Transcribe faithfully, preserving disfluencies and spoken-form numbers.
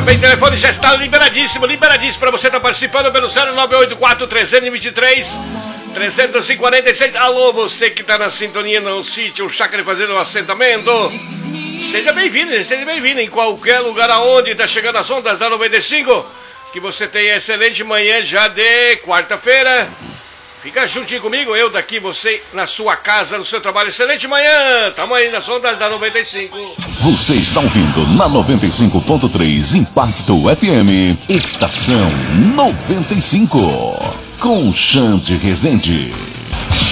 bem, o telefone já está liberadíssimo, liberadíssimo para você estar tá participando pelo zero nove oito quatro, três dois três, três quatro seis. Alô, você que está na sintonia no sítio Chácara fazendo um assentamento. Seja bem-vindo, seja bem-vindo em qualquer lugar aonde está chegando as ondas da noventa e cinco. Que você tenha excelente manhã já de quarta-feira. Fica juntinho comigo, eu daqui, você na sua casa, no seu trabalho. Excelente manhã! Tamo aí nas ondas da noventa e cinco. Você está ouvindo na noventa e cinco ponto três Impacto F M, Estação noventa e cinco, com Xande Rezende.